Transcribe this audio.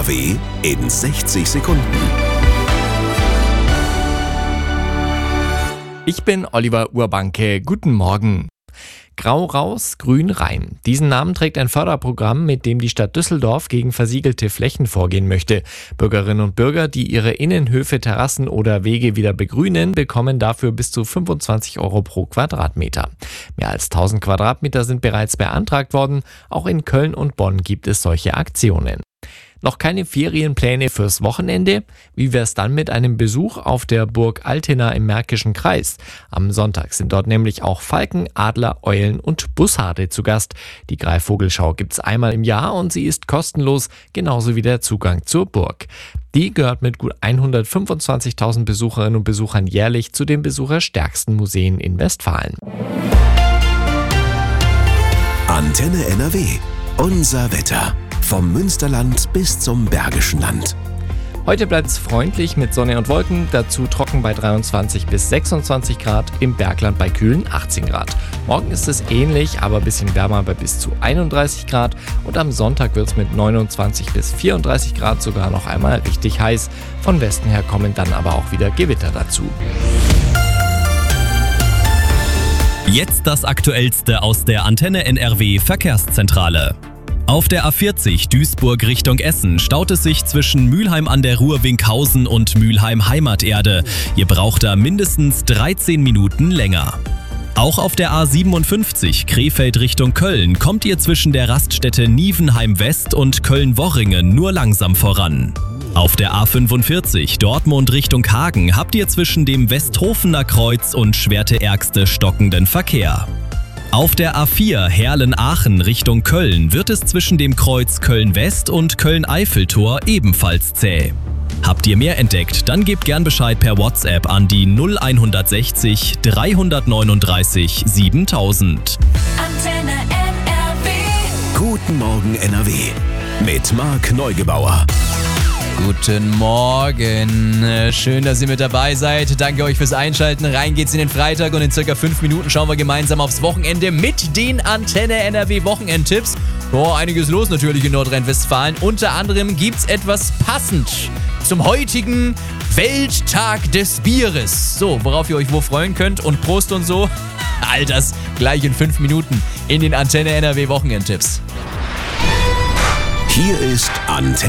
NRW in 60 Sekunden. Ich bin Oliver Urbanke. Guten Morgen. Grau raus, grün rein. Diesen Namen trägt ein Förderprogramm, mit dem die Stadt Düsseldorf gegen versiegelte Flächen vorgehen möchte. Bürgerinnen und Bürger, die ihre Innenhöfe, Terrassen oder Wege wieder begrünen, bekommen dafür bis zu 25 € pro Quadratmeter. Mehr als 1000 Quadratmeter sind bereits beantragt worden. Auch in Köln und Bonn gibt es solche Aktionen. Noch keine Ferienpläne fürs Wochenende? Wie wär's dann mit einem Besuch auf der Burg Altena im Märkischen Kreis? Am Sonntag sind dort nämlich auch Falken, Adler, Eulen und Bussarde zu Gast. Die Greifvogelschau gibt's einmal im Jahr und sie ist kostenlos, genauso wie der Zugang zur Burg. Die gehört mit gut 125.000 Besucherinnen und Besuchern jährlich zu den besucherstärksten Museen in Westfalen. Antenne NRW. Unser Wetter. Vom Münsterland bis zum Bergischen Land. Heute bleibt's freundlich mit Sonne und Wolken, dazu trocken bei 23 bis 26 Grad, im Bergland bei kühlen 18 Grad. Morgen ist es ähnlich, aber ein bisschen wärmer bei bis zu 31 Grad und am Sonntag wird's mit 29 bis 34 Grad sogar noch einmal richtig heiß. Von Westen her kommen dann aber auch wieder Gewitter dazu. Jetzt das Aktuellste aus der Antenne NRW Verkehrszentrale. Auf der A40 Duisburg Richtung Essen staut es sich zwischen Mülheim an der Ruhr-Winkhausen und Mülheim Heimaterde. Ihr braucht da mindestens 13 Minuten länger. Auch auf der A57 Krefeld Richtung Köln kommt ihr zwischen der Raststätte Nievenheim West und Köln-Worringen nur langsam voran. Auf der A45 Dortmund Richtung Hagen habt ihr zwischen dem Westhofener Kreuz und Schwerte-Ergste stockenden Verkehr. Auf der A4 Herlen-Aachen Richtung Köln wird es zwischen dem Kreuz Köln-West und Köln-Eiffeltor ebenfalls zäh. Habt ihr mehr entdeckt, dann gebt gern Bescheid per WhatsApp an die 0160 339 7000. Antenne NRW. Guten Morgen NRW. Mit Marc Neugebauer. Guten Morgen, schön, dass ihr mit dabei seid. Danke euch fürs Einschalten. Rein geht's in den Freitag und in circa 5 Minuten schauen wir gemeinsam aufs Wochenende mit den Antenne NRW Wochenendtipps. Einiges los natürlich in Nordrhein-Westfalen. Unter anderem gibt's etwas passend zum heutigen Welttag des Bieres. So, worauf ihr euch wo freuen könnt und Prost und so. All das gleich in 5 Minuten in den Antenne NRW Wochenendtipps. Hier ist Antenne